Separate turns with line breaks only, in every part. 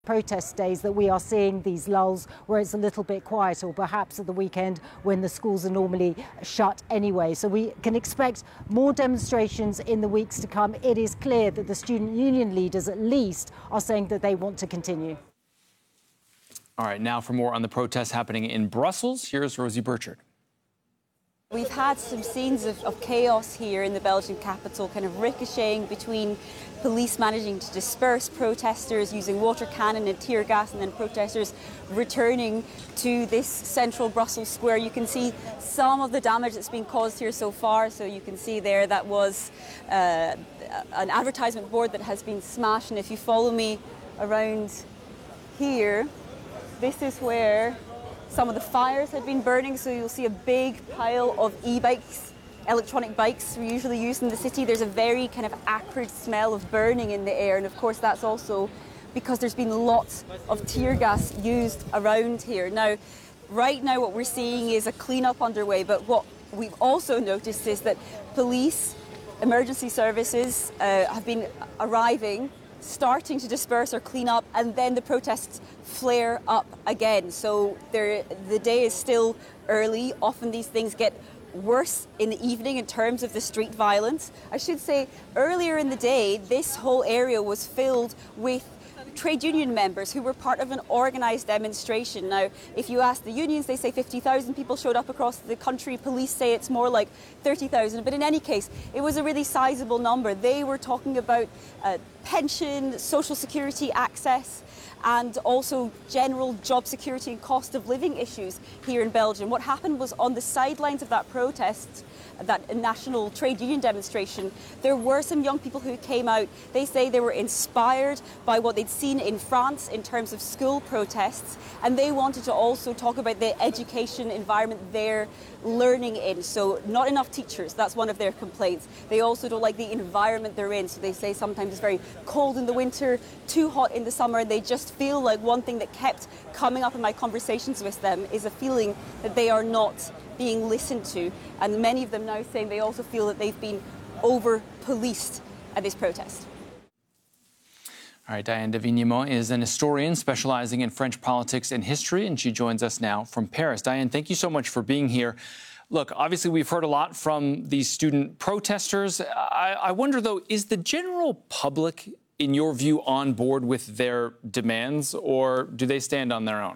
protest days that we are seeing these lulls where it's a little bit quiet, or perhaps at the weekend when the schools are normally shut anyway. So we can expect more demonstrations in the weeks to come. It is clear that the student union leaders at least are saying that they want to continue.
All right, now for more on the protests happening in Brussels, here's Rosie Burchard.
We've had some scenes of chaos here in the Belgian capital, kind of ricocheting between police managing to disperse protesters using water cannon and tear gas, and then protesters returning to this central Brussels square. You can see some of the damage that's been caused here so far. So you can see there that was an advertisement board that has been smashed. And if you follow me around here, this is where some of the fires had been burning, so you'll see a big pile of e-bikes, electronic bikes we usually use in the city. There's a very kind of acrid smell of burning in the air, and of course that's also because there's been lots of tear gas used around here. Now, right now what we're seeing is a clean-up underway, but what we've also noticed is that police, emergency services have been arriving, starting to disperse or clean up, and then the protests flare up again. So the day is still early. Often these things get worse in the evening in terms of the street violence. I should say earlier in the day, this whole area was filled with trade union members who were part of an organised demonstration. Now, if you ask the unions, they say 50,000 people showed up across the country. Police say it's more like 30,000. But in any case, it was a really sizable number. They were talking about pension, social security access, and also general job security and cost of living issues here in Belgium. What happened was on the sidelines of that protest, that national trade union demonstration, there were some young people who came out. They say they were inspired by what they'd seen in France in terms of school protests, and they wanted to also talk about the education environment they're learning in. So not enough teachers, that's one of their complaints. They also don't like the environment they're in. So they say sometimes it's very cold in the winter, too hot in the summer, and they just feel like one thing that kept coming up in my conversations with them is a feeling that they are not being listened to. And many of them now saying they also feel that they've been over-policed at this protest.
All right, Diane de Vignemont is an historian specializing in French politics and history, and she joins us now from Paris. Diane, thank you so much for being here. Look, obviously we've heard a lot from these student protesters. I wonder, though, is the general public, in your view, on board with their demands, or do they stand on their own?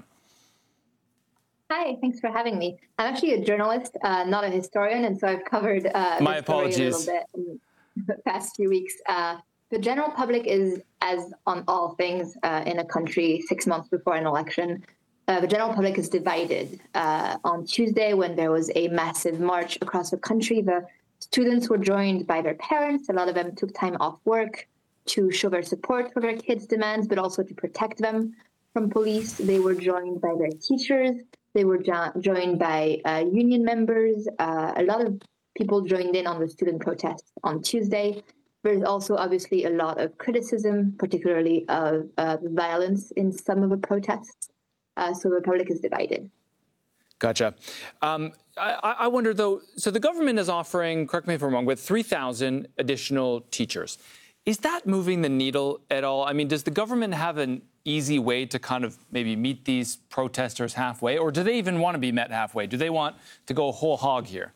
Hi, thanks for having me. I'm actually a journalist, not a historian, and so I've covered
My
the story a little
apologies.
bit in the past few weeks. The general public is, as on all things in a country 6 months before an election, the general public is divided. On Tuesday, when there was a massive march across the country, the students were joined by their parents. A lot of them took time off work to show their support for their kids' demands, but also to protect them from police. They were joined by their teachers. They were joined by union members. A lot of people joined in on the student protests on Tuesday. There's also obviously a lot of criticism, particularly of violence in some of the protests. So the public is divided.
Gotcha. I wonder, though, so the government is offering, correct me if I'm wrong, with 3,000 additional teachers. Is that moving the needle at all? I mean, does the government have an easy way to kind of maybe meet these protesters halfway, or do they even want to be met halfway? Do they want to go whole hog here?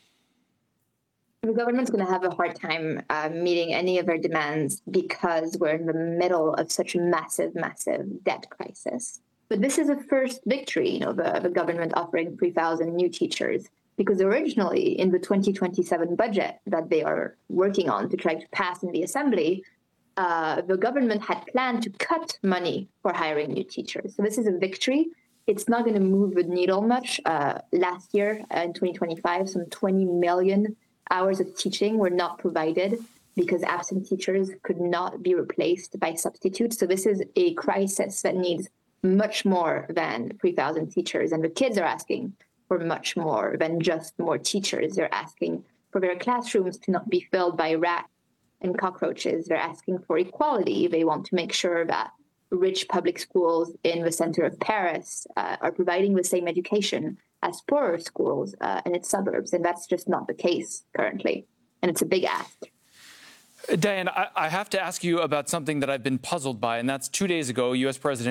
The government's going to have a hard time meeting any of their demands because we're in the middle of such a massive, massive debt crisis. But this is a first victory, the government offering 3,000 new teachers, because originally in the 2027 budget that they are working on to try to pass in the assembly, the government had planned to cut money for hiring new teachers. So this is a victory. It's not going to move the needle much. Last year, in 2025, some 20 million hours of teaching were not provided because absent teachers could not be replaced by substitutes. So this is a crisis that needs much more than 3,000 teachers. And the kids are asking for much more than just more teachers. They're asking for their classrooms to not be filled by rats and cockroaches. They're asking for equality. They want to make sure that rich public schools in the center of Paris are providing the same education as poorer schools in its suburbs. And that's just not the case currently. And it's a big ask.
Diane, I have to ask you about something that I've been puzzled by, and that's 2 days ago, U.S. President